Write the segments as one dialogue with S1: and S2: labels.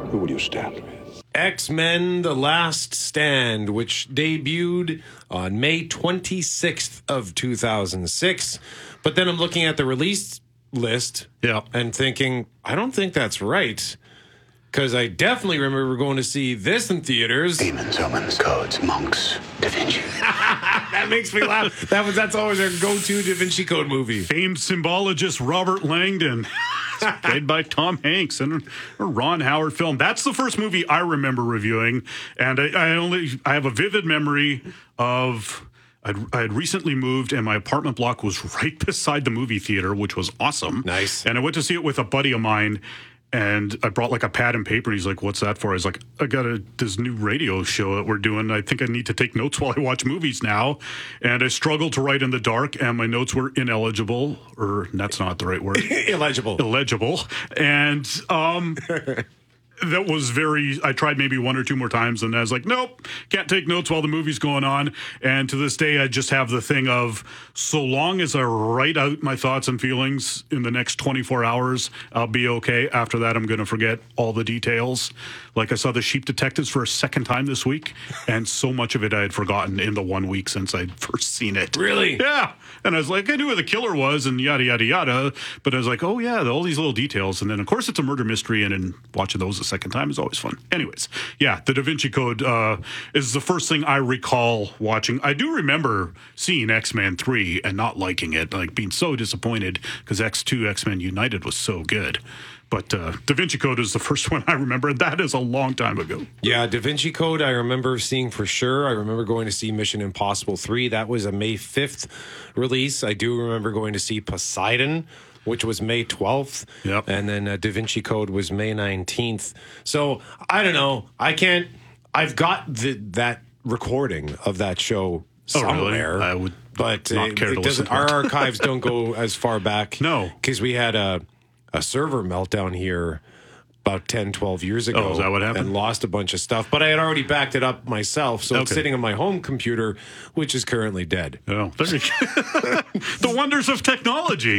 S1: Who will you stand with?
S2: X-Men The Last Stand, which debuted on May 26th of 2006. But then I'm looking at the release list and thinking, I don't think that's right. Because I definitely remember going to see this in theaters.
S1: Demons, omens, codes, monks, Da Vinci.
S2: That makes me laugh. That's always our go-to Da Vinci Code movie.
S3: Famed symbologist Robert Langdon, played by Tom Hanks in a Ron Howard film. That's the first movie I remember reviewing, and I have a vivid memory of. I had recently moved, and my apartment block was right beside the movie theater, which was awesome.
S2: Nice.
S3: And I went to see it with a buddy of mine. And I brought like a pad and paper. And he's like, "What's that for?" I was like, "I got this new radio show that we're doing. I think I need to take notes while I watch movies now." And I struggled to write in the dark, and my notes were ineligible, or that's not the right word. Illegible. And that was I tried maybe one or two more times, and I was like, nope, can't take notes while the movie's going on. And to this day, I just have the thing of, so long as I write out my thoughts and feelings in the next 24 hours, I'll be okay. After that, I'm going to forget all the details. Like, I saw The Sheep Detectives for a second time this week, and so much of it I had forgotten in the 1 week since I'd first seen it.
S2: Really?
S3: Yeah. And I was like, I knew who the killer was and yada, yada, yada. But I was like, oh, yeah, all these little details. And then, of course, it's a murder mystery, and watching those a second time is always fun. Anyways, yeah, the Da Vinci Code is the first thing I recall watching. I do remember seeing X-Men 3 and not liking it, like being so disappointed because X2, X-Men United was so good. But Da Vinci Code is the first one I remember. That is a long time ago.
S2: Yeah, Da Vinci Code I remember seeing for sure. I remember going to see Mission Impossible 3. That was a May 5th release. I do remember going to see Poseidon, which was May 12th.
S3: Yep.
S2: And then Da Vinci Code was May 19th. So, I don't know. I've got that recording of that show somewhere.
S3: Really? I would
S2: but
S3: not care to listen to
S2: our
S3: it.
S2: archives don't go as far back.
S3: No.
S2: Because we had a server meltdown here about 10, 12 years ago.
S3: Oh, is that what happened?
S2: And lost a bunch of stuff. But I had already backed it up myself. So it's
S3: Okay.
S2: sitting on my home computer, which is currently dead.
S3: Oh, there you go. The wonders of technology.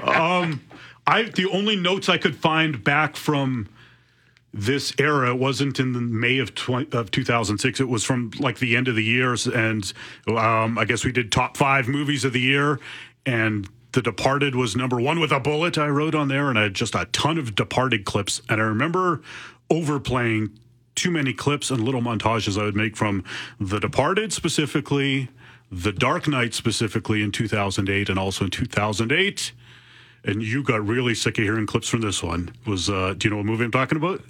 S3: The only notes I could find back from this era wasn't in the May of 2006. It was from like the end of the years, and I guess we did top 5 movies of the year, and The Departed was number 1 with a bullet I wrote on there, and I had just a ton of Departed clips, and I remember overplaying too many clips and little montages I would make from The Departed specifically, The Dark Knight specifically in 2008, and also in 2008. And you got really sick of hearing clips from this one. Do you know what movie I'm talking about?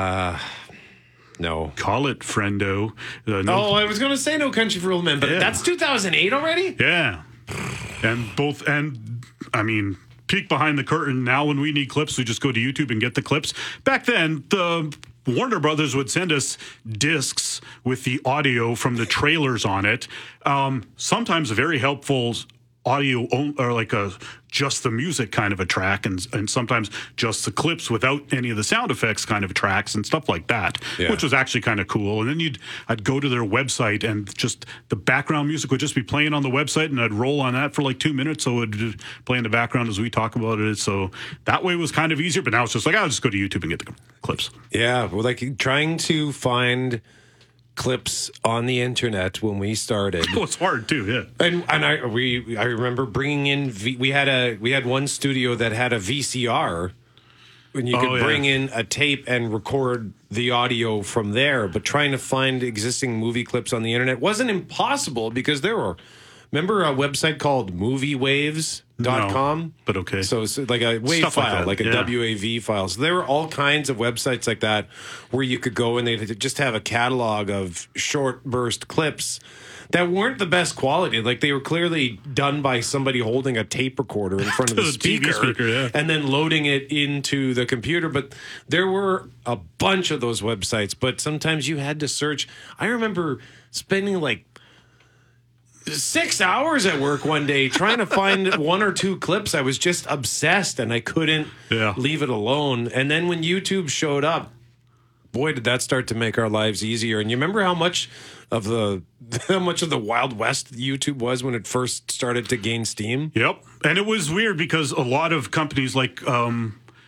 S2: No.
S3: Call it, friendo.
S2: I was going to say No Country for Old Men, but that's 2008 already?
S3: Yeah. And I mean, peek behind the curtain. Now when we need clips, we just go to YouTube and get the clips. Back then, the Warner Brothers would send us discs with the audio from the trailers on it. Sometimes very helpful audio, or like just the music kind of a track, and sometimes just the clips without any of the sound effects kind of tracks and stuff like that, which was actually kind of cool. And then I'd go to their website, and just the background music would just be playing on the website, and I'd roll on that for like 2 minutes, so it would play in the background as we talk about it. So that way was kind of easier, but now it's just like, I'll just go to YouTube and get the clips.
S2: Yeah, well, like trying to find clips on the internet when we started.
S3: Oh, it's hard too, yeah.
S2: And I remember bringing in we had one studio that had a VCR, and you could bring in a tape and record the audio from there. But trying to find existing movie clips on the internet wasn't impossible, because there were. Remember a website called MovieWaves.com?
S3: No, but okay.
S2: So it's like a WAV
S3: Stuff like
S2: file,
S3: that,
S2: like a
S3: yeah.
S2: WAV file. So there were all kinds of websites like that where you could go and they'd just have a catalog of short burst clips that weren't the best quality. Like, they were clearly done by somebody holding a tape recorder in front of the
S3: TV speaker, yeah.
S2: and then loading it into the computer. But there were a bunch of those websites, but sometimes you had to search. I remember spending like 6 hours at work one day trying to find 1 or 2 clips. I was just obsessed, and I couldn't leave it alone. And then when YouTube showed up, boy, did that start to make our lives easier. And you remember how much of the Wild West YouTube was when it first started to gain steam?
S3: Yep. And it was weird because a lot of companies like